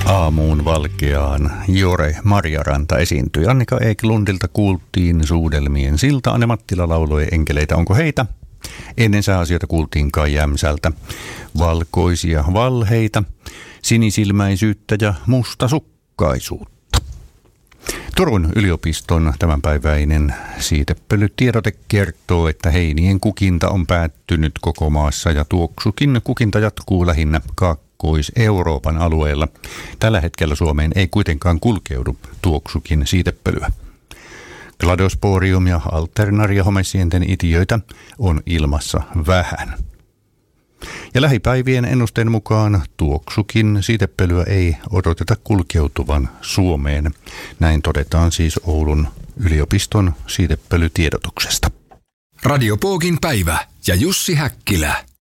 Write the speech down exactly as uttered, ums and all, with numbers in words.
Aamuun valkeaan Jore Marjaranta esiintyi. Annika Eklundilta kuultiin Suudelmien silta. Anne Mattila lauloi Enkeleitä, onko heitä? Ennen sääasioita kuultiin Kai Jämsältä Valkoisia valheita, sinisilmäisyyttä ja mustasukkaisuutta. Turun yliopiston tämänpäiväinen siitepölytiedote kertoo, että heinien kukinta on päättynyt koko maassa ja tuoksukin kukinta jatkuu lähinnä Kaakkois-Euroopan alueella. Tällä hetkellä Suomeen ei kuitenkaan kulkeudu tuoksukin siitepölyä. Kladosporium ja alternaria homesienten itiöitä on ilmassa vähän. Ja lähipäivien ennusteen mukaan tuoksukin siitepölyä ei odoteta kulkeutuvan Suomeen. Näin todetaan siis Oulun yliopiston siitepölytiedotuksesta. Radio Pookin päivä ja Jussi Häkkilä.